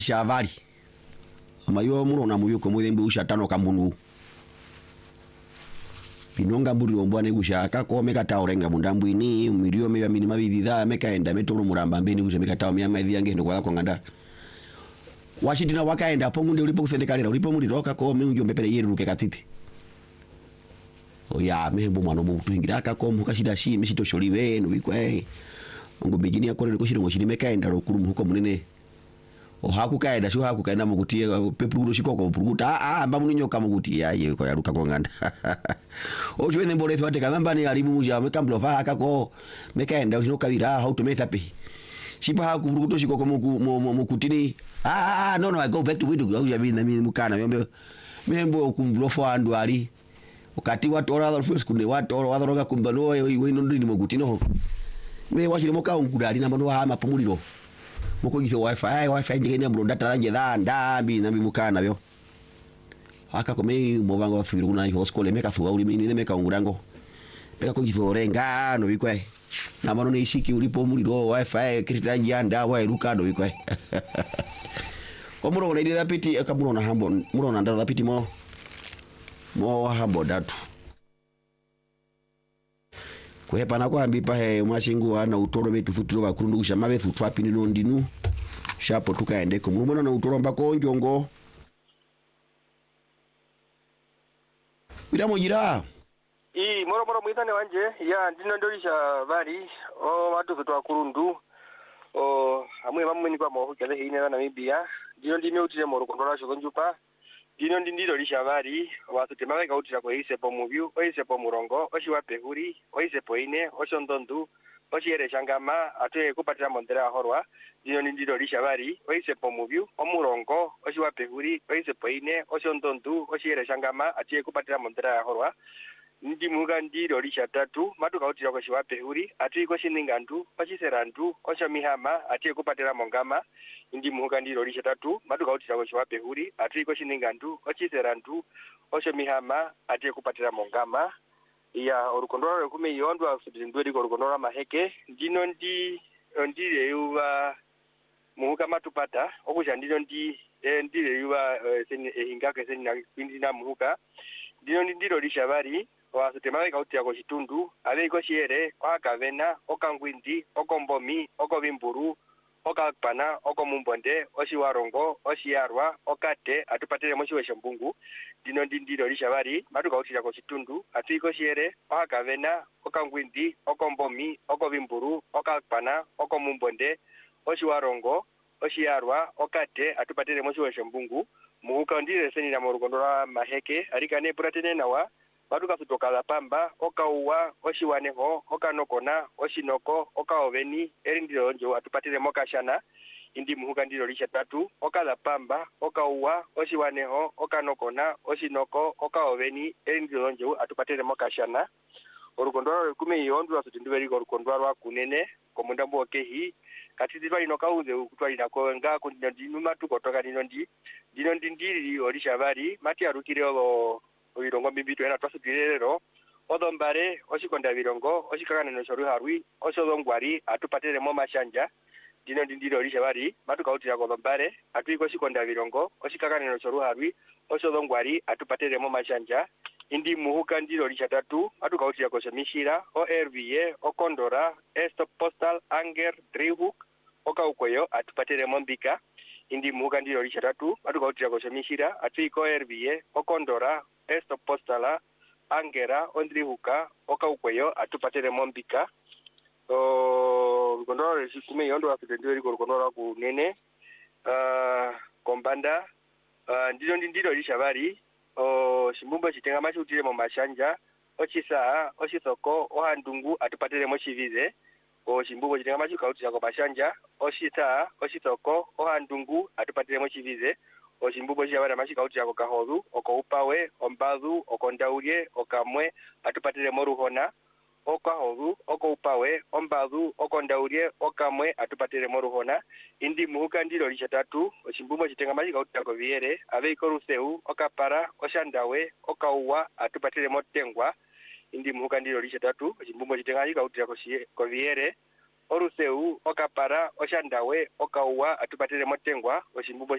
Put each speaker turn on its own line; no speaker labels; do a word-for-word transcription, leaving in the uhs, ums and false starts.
shavari amayo murona muyuko mwembe ushatano kambundu pinonga mburi ombwane gushaka ko mekata orenga mundambwini umiriyo meya minima bidida mekaenda metolo muramba mbeni gusha mekata myama idhiyange ndo kwa nganda washidina wakaenda pongunde ulipo kusendekalira ulipo muliroka ko minjo mbepere yiruke katiti oya mehembo mwana mu tuingira kako mukashida shi mishito sholiwe no bikwe ngo bigini yakore ko shiringo shiri mekaenda rokuru muko munene o hakukaenda sho hakukaenda mukutie pepuru shikoko puruguta ah amba muninyoka mukuti yaye ko yaruka ko nganda o jwene mbole thwate kanambani alimu muja mekamblo va akako mekaenda ushino kabira how to make happy chipa hakupuruguto shikoko muku mukutini ah no no I go back to widu au yabina mimi mukana yombe membo kumblofu andu ali ukati watu ora other first kunde watu ora other kumbalo we no ndini mugutino me washire moka ungudali na mano ha mapumuliro moko githo wifi ai wifi njigene bro data danje da ndambi na bimukana byo aka kome movango wafiru kuna hi hoskole meka thuwa uli mini meka ungurango meka ko githo renga no bikwe na mano ne ishiki ulipo muliro wifi kirita njanda wa iruka no bikwe ko muro na ile dapiti akamuro na hambo muro na ndara dapiti mo mo hambo datu kwepa na kwambi pa he mwashingu ana utoro betu futuro bakurundusha mabe futwapi ni ndinu shapo tukaende ko murumona na utoro mbako njongo biramo gira
i moro moro mwitane wanje ya ndino ndolisha bari o watu futwa kurundu o amwe bamwe ni kwa mo kele hine na Namibia ndino ndime utire moro kondola shogonjupa dino ndindiro lishabari watu temave kautira kwa ise po muvyu oise po murongo oshiwa pehuri oise po ine oshondondu oshiere shangama atwe kupatira mondera horwa dino ndindiro lishabari oise po muvyu omurongo oshiwa pehuri oise po ine oshondondu oshiere shangama atwe kupatira mondera horwa ndi muga ndiro lishatatu matu kautira kwa shiwa pehuri atwe ko shiningandu oshiserandu oshamihama atwe kupatira mongama ndi muga ndiro lishatatu matu kautira kwa shiwa pehuri atwe ko shiningandu oshiserandu oshamihama atwe kupatira mongama ya orukondora kume yondo asubindwe ko orukondora maheke ndino ndi ndire yuwa muga matupata okusha ndino ndi ndire yuwa ehingaka senina kwindina muga ndino ndiro lishabari wasutemawe kautia ko shitundu abe ko shiere kwa kavena okangwindi okombomi okobimburu okakpana okomumbonde oshiwarongo oshiarwa okate atupatire moshiwe shambungu dino ndindiro lishabari matu kautira ko shitundu atiko shiere kwa kavena okangwindi okombomi okobimburu okakpana okomumbonde oshiwarongo oshiarwa okate atupatire moshiwe shambungu muhuka ndire senina morugondora maheke arikane puratene nawa Baduka kutoka la pamba, oka uwa, oshi waneho, oka nokona, oshi noko, oka oveni, eri ndilo njo atupatile moka shana, indi muhuka ndilo lisha tatu, oka la pamba, oka uwa, oshi waneho, oka nokona, oshi noko, oka oveni, eri ndilo njo atupatile moka shana. Orukondoro kume yondu wa sutinduweri orukondoro wa kunene, komundambu okehi, katizitwa inoka uze ukutwa inako nga kundinuma tukotoka ninondi, dinondi ndiri olishabari, mati arukire o Uirongo mbibitu ena twasutirero odombare oshikonda birongo oshikakana no shoru harwi oshodongwari atupatire mo mashanja dino ndindiro lishabari matukautira ko dombare atwiko shikonda birongo oshikakana no shoru harwi oshodongwari atupatire mo mashanja indi muhuka ndiro lishatatu matukautira ko shemishira o R V A okondora esto postal anger drihuk okaukoyo atupatire mo mbika indi muhuka ndiro lishatatu matukautira ko shemishira atwiko R V A okondora esto postala angera ondrihuka okaukweyo atupatire mombika o gondoro sikume yondo afitendiwe ko gondoro ku nene uh, kombanda uh, ndiro ndiro lishabari o shimbumba chitenga machi utire mo mashanja ochisa oshisoko ohandungu atupatire mo chivize o shimbumba chitenga machi kautira ko mashanja oshita oshisoko ohandungu atupatire mo chivize oshimbubo shabara mashika uti yako kahodu oko upawe ombazu oko ndaurie okamwe atupatire moruhona okahodu oko upawe ombazu oko ndaurie okamwe atupatire moruhona indi muhuka ndiro lishatatu oshimbubo chitenga mashika uti yako viere abe ikoruseu okapara oshandawe okauwa atupatire motengwa indi muhuka ndiro lishatatu oshimbubo chitenga mashika uti yako ko viere oruseu okapara oshandawe okauwa atupatire motengwa oshimbubo